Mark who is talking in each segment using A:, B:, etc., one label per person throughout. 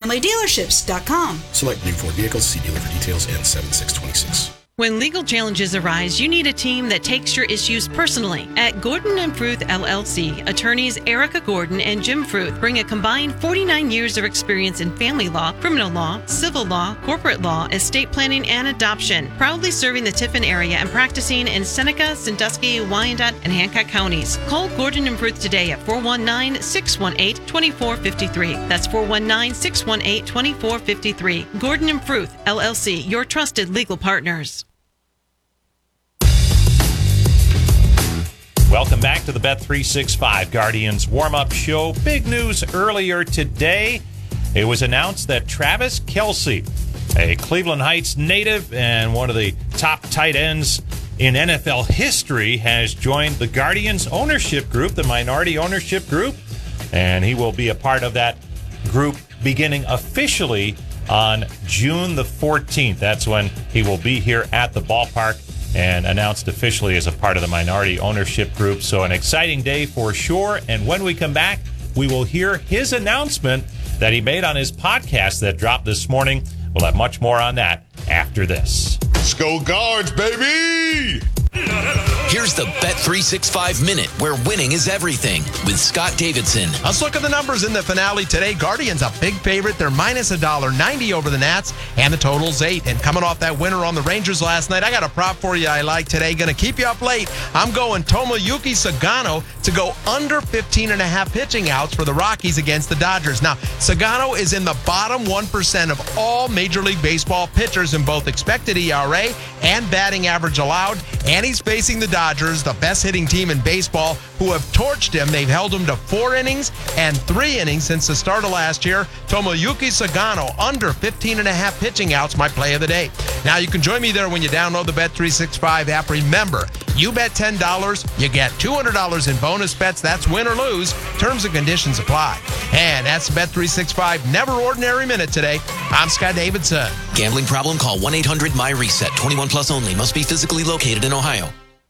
A: FamilyDealerships.com.
B: Select new Ford vehicles. See dealer for details and 7626.
C: When legal challenges arise, you need a team that takes your issues personally. At Gordon and Fruth LLC, attorneys Erica Gordon and Jim Fruth bring a combined 49 years of experience in family law, criminal law, civil law, corporate law, estate planning, and adoption, proudly serving the Tiffin area and practicing in Seneca, Sandusky, Wyandotte, and Hancock counties. Call Gordon and Fruth today at 419-618-2453. That's 419-618-2453. Gordon and Fruth LLC, your trusted legal partners.
D: Welcome back to the Bet365 Guardians warm-up show. Big news earlier today. It was announced that Travis Kelce, a Cleveland Heights native and one of the top tight ends in NFL history, has joined the Guardians ownership group, the minority ownership group, and he will be a part of that group beginning officially on June the 14th. That's when he will be here at the ballpark and announced officially as a part of the minority ownership group. So an exciting day for sure. And when we come back, we will hear his announcement that he made on his podcast that dropped this morning. We'll have much more on that after this.
E: Let's go Guards, baby!
F: Here's the Bet365 Minute, where winning is everything, with Scott Davidson.
G: Let's look at the numbers in the finale today. Guardians a big favorite. They're minus $1.90 over the Nats, and the total's 8. And coming off that winner on the Rangers last night, I got a prop for you I like today. Going to keep you up late. I'm going Tomoyuki Sagano to go under 15.5 pitching outs for the Rockies against the Dodgers. Now, Sagano is in the bottom 1% of all Major League Baseball pitchers in both expected ERA and batting average allowed, and he's facing the Dodgers, the best hitting team in baseball, who have torched him. They've held him to 4 innings and 3 innings since the start of last year. Tomoyuki Sagano under 15.5 pitching outs, my play of the day. Now you can join me there when you download the Bet365 app. Remember, you bet $10, you get $200 in bonus bets. That's win or lose. Terms and conditions apply. And that's the Bet365 Never Ordinary Minute today. I'm Scott Davidson.
F: Gambling problem? Call 1-800-MY-RESET. 21 plus only. Must be physically located in Ohio.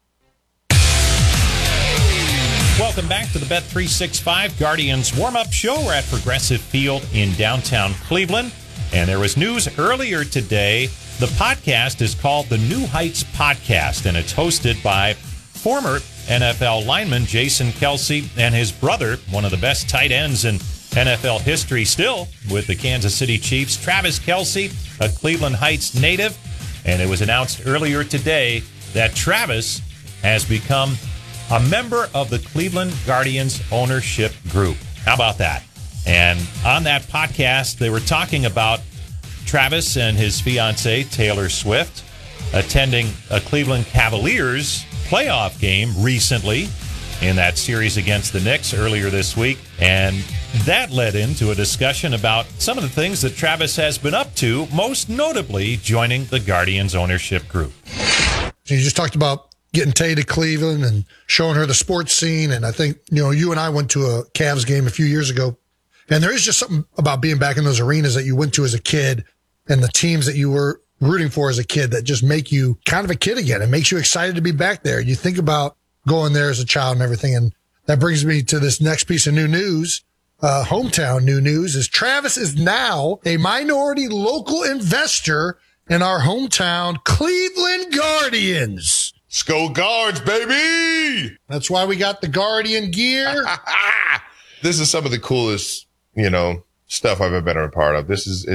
D: Welcome back to the Bet365 Guardians warm-up show. We're at Progressive Field in downtown Cleveland. And there was news earlier today. The podcast is called the New Heights Podcast, and it's hosted by former NFL lineman Jason Kelce and his brother, one of the best tight ends in NFL history still with the Kansas City Chiefs, Travis Kelce, a Cleveland Heights native. And it was announced earlier today that Travis has become a member of the Cleveland Guardians ownership group. How about that? And on that podcast, they were talking about Travis and his fiancée, Taylor Swift, attending a Cleveland Cavaliers playoff game recently in that series against the Knicks earlier this week. And that led into a discussion about some of the things that Travis has been up to, most notably joining the Guardians ownership group.
H: You just talked about getting Tay to Cleveland and showing her the sports scene. And I think, you and I went to a Cavs game a few years ago. And there is just something about being back in those arenas that you went to as a kid and the teams that you were rooting for as a kid that just make you kind of a kid again. It makes you excited to be back there. You think about going there as a child and everything. And that brings me to this next piece of new news. Hometown new news is Travis is now a minority local investor in our hometown Cleveland Guardians.
E: Let's go Guards, baby!
H: That's why we got the Guardian gear.
E: This is some of the coolest, stuff I've ever been a part of.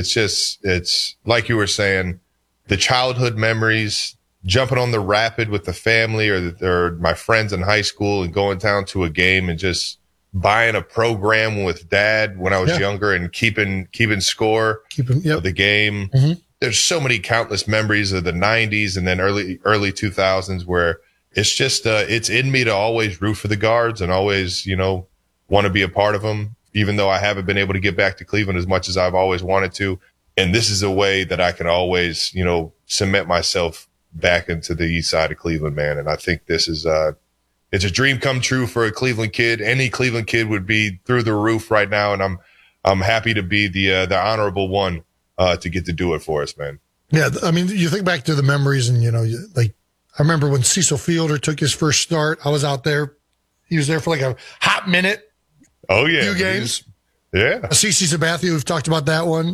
E: It's like you were saying, the childhood memories, jumping on the rapid with the family or my friends in high school and going down to a game and just buying a program with dad when I was younger and keeping score of the game. Mm-hmm. There's so many countless memories of the 90s and then early 2000s where it's just, it's in me to always root for the Guards and always, want to be a part of them, even though I haven't been able to get back to Cleveland as much as I've always wanted to. And this is a way that I can always, cement myself back into the east side of Cleveland, man. And I think this is, it's a dream come true for a Cleveland kid. Any Cleveland kid would be through the roof right now. And I'm happy to be the honorable one, to get to do it for us, man.
H: Yeah. I mean, you think back to the memories and, I remember when Cecil Fielder took his first start, I was out there. He was there for like a hot minute.
E: Oh, yeah.
H: Few games.
E: Yeah.
H: CeCe Sabathia, we've talked about that one.